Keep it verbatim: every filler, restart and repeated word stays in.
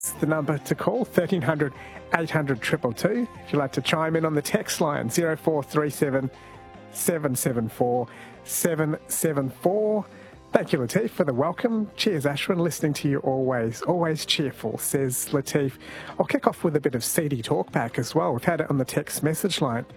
It's the number to call, thirteen hundred, eight hundred, two two two. If you'd like to chime in on the text line, zero four three seven, seven seven four, seven seven four. Thank you, Latif, for the welcome. Cheers, Ashwin. Listening to you always, always cheerful, says Latif. I'll kick off with a bit of seedy talkback as well. We've had it on the text message line.